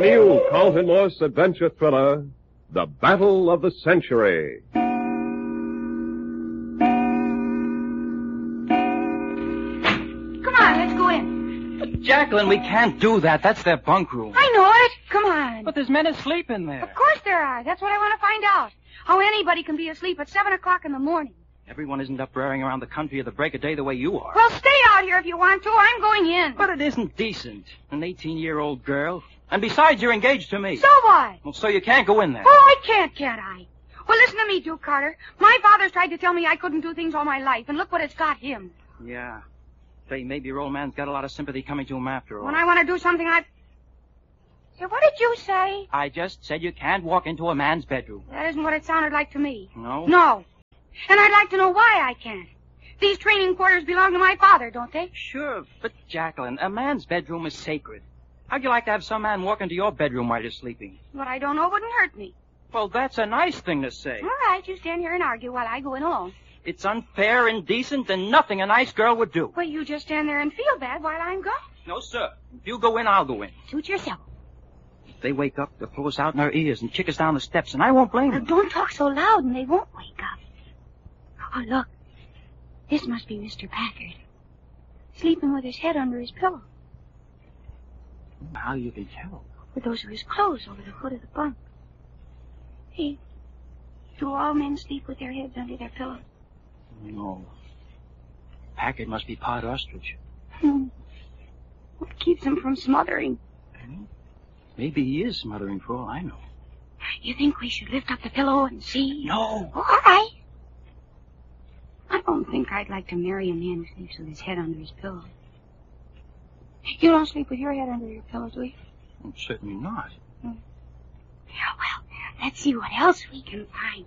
new Carlton Morse adventure thriller, The Battle of the Century. Come on, let's go in. But Jacqueline, we can't do that. That's their bunk room. I know it. Come on. But there's men asleep in there. Of course there are. That's what I want to find out. How anybody can be asleep at 7 o'clock in the morning. Everyone isn't up raring around the country at the break of day the way you are. Well, stay out here if you want to. I'm going in. But it isn't decent. An 18-year-old girl. And besides, you're engaged to me. So what? Well, so you can't go in there. Oh, I can't I? Well, listen to me, Duke Carter. My father's tried to tell me I couldn't do things all my life, and look what it's got him. Yeah. Say, maybe your old man's got a lot of sympathy coming to him after all. When I want to do something, Say, what did you say? I just said you can't walk into a man's bedroom. That isn't what it sounded like to me. No? No. And I'd like to know why I can't. These training quarters belong to my father, don't they? Sure, but Jacqueline, a man's bedroom is sacred. How'd you like to have some man walk into your bedroom while you're sleeping? What I don't know wouldn't hurt me. Well, that's a nice thing to say. All right, you stand here and argue while I go in alone. It's unfair, indecent, and nothing a nice girl would do. Well, you just stand there and feel bad while I'm gone. No, sir. If you go in, I'll go in. Suit yourself. If they wake up, they'll pull us out in our ears and kick us down the steps, and I won't blame them. Don't talk so loud and they won't wake up. Oh, look. This must be Mr. Packard. Sleeping with his head under his pillow. How you can tell? With those are his clothes over the foot of the bunk. Hey, do all men sleep with their heads under their pillows? No. Packard must be part ostrich. What keeps him from smothering? Maybe he is smothering for all I know. You think we should lift up the pillow and see? No. All right. I don't think I'd like to marry a man who sleeps with his head under his pillow. You don't sleep with your head under your pillow, do you? Certainly not. Well, let's see what else we can find.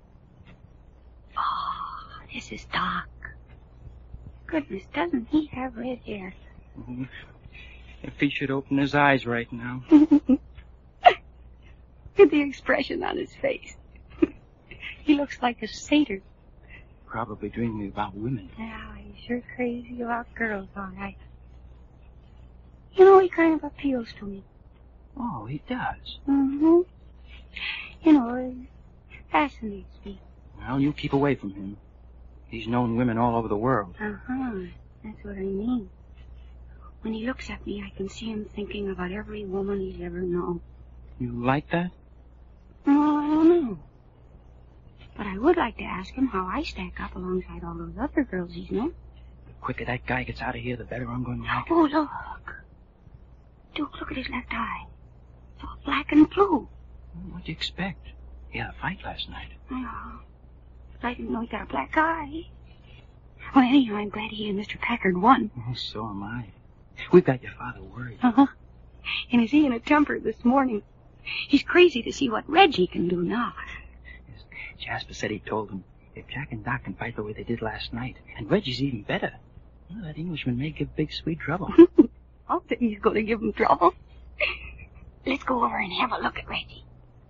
Oh, this is Doc. Goodness, doesn't he have red hair? Mm-hmm. If he should open his eyes right now. Look at the expression on his face. He looks like a satyr. Probably dreaming about women. Yeah, he's sure crazy about girls, all right. You know, he kind of appeals to me. Oh, he does? Mm-hmm. You know, it fascinates me. Well, you keep away from him. He's known women all over the world. Uh-huh. That's what I mean. When he looks at me, I can see him thinking about every woman he's ever known. You like that? Oh, I don't know. But I would like to ask him how I stack up alongside all those other girls he's known. The quicker that guy gets out of here, the better I'm going to like it. Oh, look. Duke, look at his left eye. It's all black and blue. What'd you expect? He had a fight last night. Oh, but I didn't know he got a black eye. Well, anyhow, I'm glad he and Mr. Packard won. Oh, so am I. We've got your father worried. Uh-huh. And is he in a temper this morning? He's crazy to see what Reggie can do now. Yes. Jasper said he told him if Jack and Doc can fight the way they did last night, and Reggie's even better, well, that Englishman may give Big Sweet trouble. I'll say he's going to give him trouble. Let's go over and have a look at Reggie.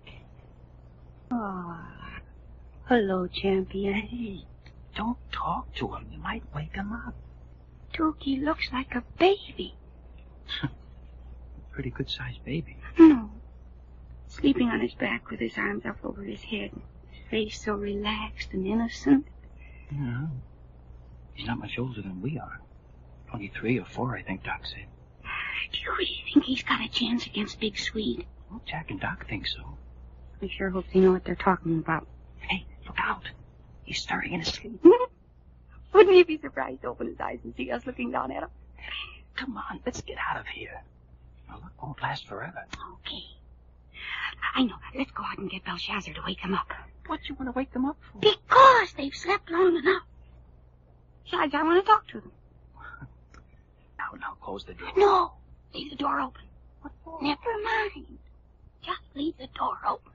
Oh, hello, champion. Hey, don't talk to him. You might wake him up. Duke, he looks like a baby. Pretty good-sized baby. No. Sleeping on his back with his arms up over his head. His face so relaxed and innocent. Yeah. He's not much older than we are. 23 or 4, I think Doc said. Do you really think he's got a chance against Big Sweet? Well, Jack and Doc think so. I sure hope they know what they're talking about. Hey, look out. He's stirring in his sleep. Wouldn't he be surprised to open his eyes and see us looking down at him? Come on, let's get out of here. Our luck won't last forever. Okay. I know. Let's go out and get Belshazzar to wake him up. What you want to wake them up for? Because they've slept long enough. Besides, I want to talk to them. Now, close the door. No. Leave the door open. What for? Never mind. Just leave the door open.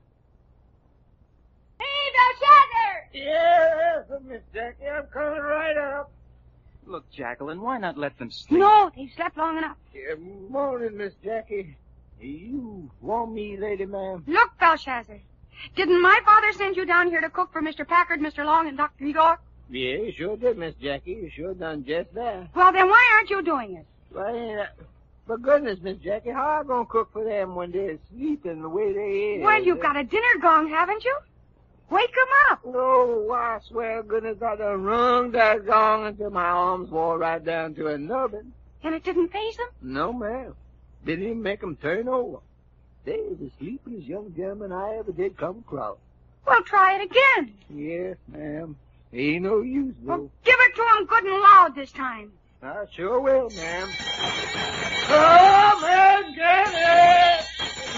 Hey, Belshazzar! Yes, Miss Jackie, I'm coming right up. Look, Jacqueline, why not let them sleep? No, they've slept long enough. Morning, Miss Jackie. You want me, lady ma'am? Look, Belshazzar. Didn't my father send you down here to cook for Mr. Packard, Mr. Long, and Dr. Igor? Yeah, you sure did, Miss Jackie. You sure done just that. Well, then why aren't you doing it? Why, For goodness, Miss Jackie, how I gonna cook for them when they're sleeping the way they is? Well, you've got a dinner gong, haven't you? Wake 'em up. No, I swear to goodness I done rung that gong until my arms wore right down to a nubbin. And it didn't faze them? No, ma'am. Didn't even make 'em turn over. They was the sleepiest young gentlemen I ever did come across. Well, try it again. Yes, ma'am. Ain't no use, though. Well, give it to 'em good and loud this time. I sure will, ma'am. Come and get it!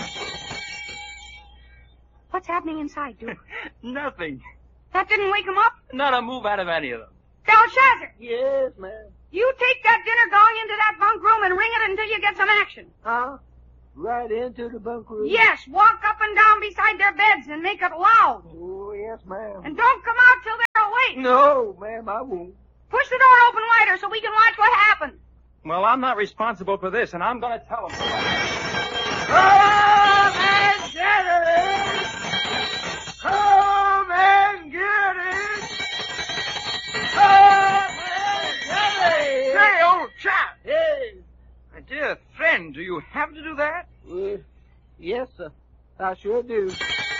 What's happening inside, Duke? Nothing. That didn't wake 'em up? Not a move out of any of them. Belshazzar, Yes, ma'am. you take that dinner gong into that bunk room and ring it until you get some action. Huh? Right into the bunk room? Yes, walk up and down beside their beds and make it loud. Oh, yes, ma'am. And don't come out till they're awake. No, ma'am, I won't. Push the door open wider so we can watch what happens. Well, I'm not responsible for this, and I'm going to tell them. Come and get it! Come and get it! Come and get it! Say, old chap! Hey! My dear friend, do you have to do that? Yes, sir. I sure do.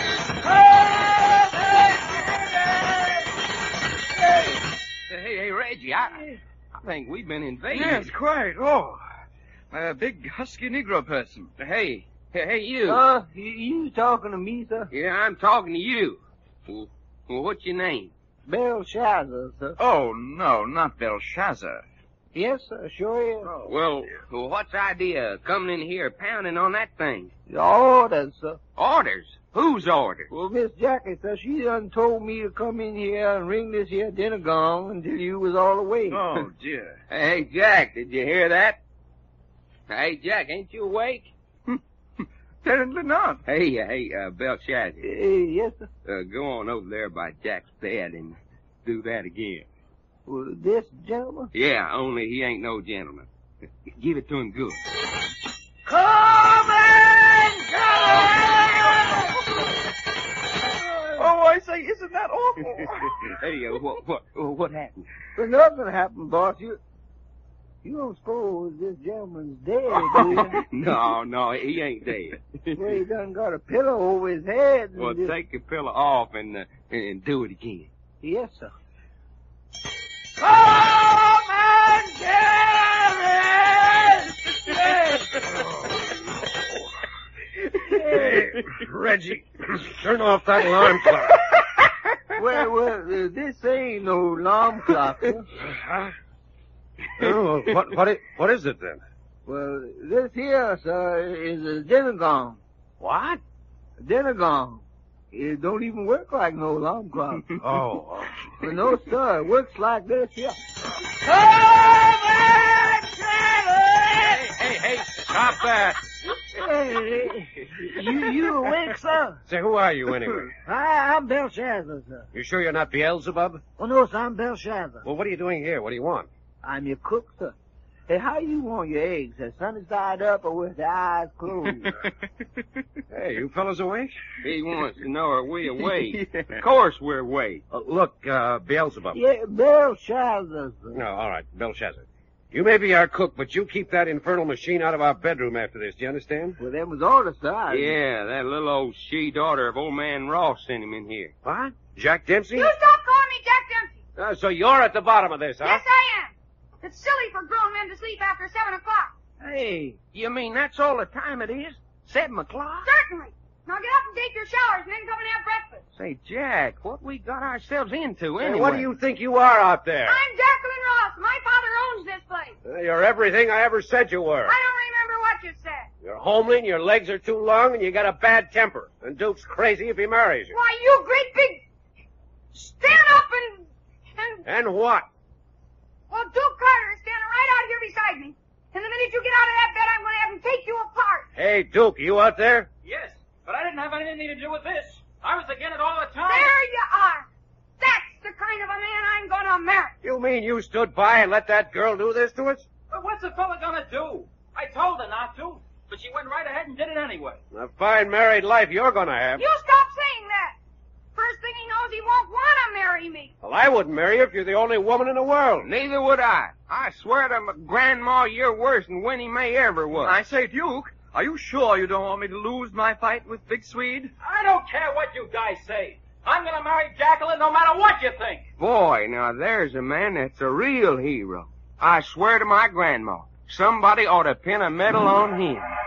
Hey, Reggie, I think we've been invaded. Yes, quite. Oh, by a big, husky Negro person. Hey, you. You talking to me, sir? Yeah, I'm talking to you. Well, what's your name? Belshazzar, sir. Oh, no, not Belshazzar. Yes, sir, sure is. Well, what's the idea of coming in here pounding on that thing? The orders, sir. Orders? Whose orders? Well, Miss Jackie, sir, she done told me to come in here and ring this here dinner gong until you was all awake. Oh, dear. Hey, Jack, did you hear that? Hey, Jack, ain't you awake? Apparently not. Hey, Belshazzar. Yes, sir. Go on over there by Jack's bed and do that again. Well, this gentleman? Yeah, only he ain't no gentleman. Give it to him good. Come and get it! Oh, I say, isn't that awful? Hey, what happened? Well, nothing happened, boss. You don't suppose this gentleman's dead, do you? No, he ain't dead. Well, he done got a pillow over his head. Well, take the pillow off and do it again. Yes, sir. Come and get it! Hey, Reggie, turn off that alarm clock. Well, this ain't no alarm clock, sir. Huh? Oh, what is it then? Well, this here, sir, is a dinner gong. What? A dinner gong. It don't even work like no alarm clock. Oh. But no, sir, it works like this here. Hey, stop that. Hey, you awake, sir? Say, who are you anyway? I'm Belshazzar, sir. You sure you're not Beelzebub? Oh, no, sir, I'm Belshazzar. Well, what are you doing here? What do you want? I'm your cook, sir. Hey, how you want your eggs? The sun is side up or with the eyes closed? Hey, you fellas awake? He wants to know, are we awake? Of course we're awake. Look, Beelzebub. Yeah, Belshazzar, sir. No, all right, Belshazzar. You may be our cook, but you keep that infernal machine out of our bedroom after this. Do you understand? Well, them was orders, sir. Yeah, that little old she-daughter of old man Ross sent him in here. What? Jack Dempsey? You stop calling me Jack Dempsey. So you're at the bottom of this, huh? Yes, I am. It's silly for grown men to sleep after 7 o'clock. Hey, you mean that's all the time it is? 7 o'clock? Certainly. Now get up and take your showers and then come and have breakfast. Say, Jack, what we got ourselves into anyway? Hey, what do you think you are out there? I'm Jacqueline Ross. My father owns this place. You're everything I ever said you were. I don't remember what you said. You're homely, and your legs are too long, and you got a bad temper. And Duke's crazy if he marries you. Why, you great big... Stand up and... And what? Well, Duke Carter is standing right out here beside me. And the minute you get out of that bed, I'm going to have him take you apart. Hey, Duke, you out there? Yes, but I didn't have anything to do with this. I was against it all the time. There you are. That's the kind of a man I'm going to marry. You mean you stood by and let that girl do this to us? But what's a fella gonna do? I told her not to, but she went right ahead and did it anyway. A fine married life you're gonna have. You stop saying that. First thing he knows, he won't want to marry me. Well, I wouldn't marry you if you're the only woman in the world. Neither would I. I swear to my grandma you're worse than Winnie Mae ever was. I say, Duke, are you sure you don't want me to lose my fight with Big Swede? I don't care what you guys say. I'm gonna marry Jacqueline no matter what you think. Boy, now there's a man that's a real hero. I swear to my grandma, somebody ought to pin a medal on him.